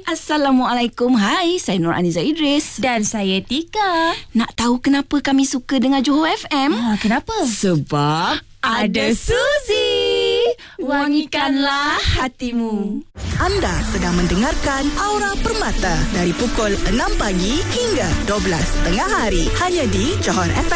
Assalamualaikum. Hai, saya Nur Aniza Idris. Dan saya Tika. Nak tahu kenapa kami suka dengar Johor FM? Kenapa? Sebab ada Suzy. Wangikanlah hatimu. Anda sedang mendengarkan Aura Permata dari pukul 6 pagi hingga 12 tengah hari. Hanya di Johor FM.